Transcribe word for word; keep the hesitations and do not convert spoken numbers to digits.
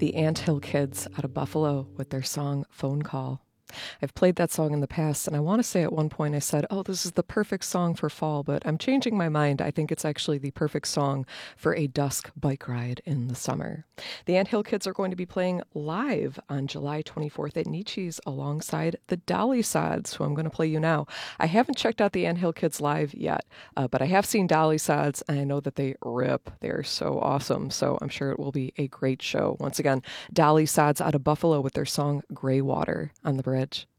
the Anthill Kids out of Buffalo with their song Phone Call. I've played that song in the past, and I want to say at one point I said, oh, this is the perfect song for fall, but I'm changing my mind. I think it's actually the perfect song for a dusk bike ride in the summer. The Anthill Kids are going to be playing live on July twenty-fourth at Nietzsche's alongside the Dolly Sods, who I'm going to play you now. I haven't checked out the Anthill Kids live yet, uh, but I have seen Dolly Sods, and I know that they rip. They're so awesome, so I'm sure it will be a great show. Once again, Dolly Sods out of Buffalo with their song Gray Water on the bridge.